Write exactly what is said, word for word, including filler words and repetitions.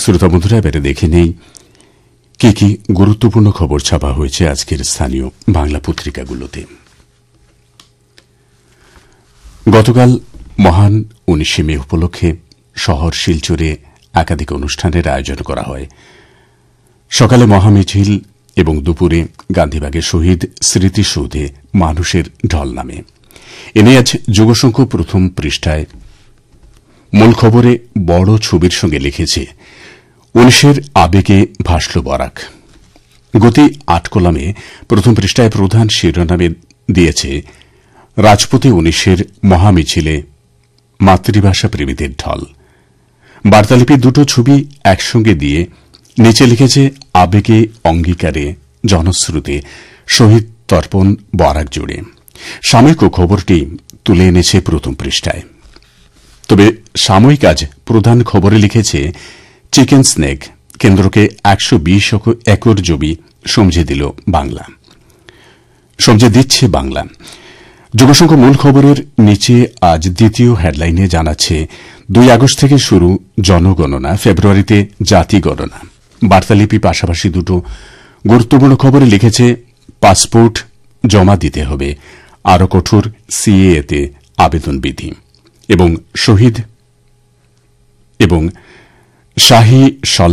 শ্রোতা বন্ধুরা, এবারে দেখে নেই কি কি গুরুত্বপূর্ণ খবর ছাপা হয়েছে আজকের স্থানীয় বাংলা পত্রিকাগুলোতে। গতকাল মহান উনিশে মে উপলক্ষে শহর শিলচরে একাধিক অনুষ্ঠানের আয়োজন করা হয়। সকালে মহামিছিল এবং দুপুরে গান্ধীবাগের শহীদ স্মৃতিসৌধে মানুষের ঢল নামে। এ নিয়ে আজ যুগসংখ্য প্রথম পৃষ্ঠায় মূল খবরে বড় ছবির সঙ্গে লিখেছে, উনিশের আবেগে ভাসল বরাক। গতি আট কলামে প্রথম পৃষ্ঠায় প্রধান শিরোনামে দিয়েছে, রাজপথে উনিশের মহামিছিলে মাতৃভাষা প্রেমীদের ঢল। বার্তালিপির দুটো ছবি একসঙ্গে দিয়ে নিচে লিখেছে, আবেগে অঙ্গীকারে জনশ্রুতে শহীদ তর্পণ বরাক জুড়ে। সাময়িক খবরটি তুলে এনেছে প্রথম পৃষ্ঠায়। তবে সাময়িক আজ প্রধান খবরে লিখেছে, চিকেন স্নেক কেন্দ্রকে একশো বিশ একর জমি সমঝে দিল বাংলা, সমঝে দিচ্ছে বাংলা। যুগসংখ্য মূল খবরের নিচে আজ দ্বিতীয় হেডলাইনে জানাচ্ছে, দুই আগস্ট থেকে শুরু জনগণনা, ফেব্রুয়ারিতে জাতি গণনা। বার্তালিপি পাশাপাশি দুটো গুরুত্বপূর্ণ খবরে লিখেছে, পাসপোর্ট জমা দিতে হবে, আরও কঠোর সিএএতে আবেদন বিধি, এবং শহীদ এবং শাহী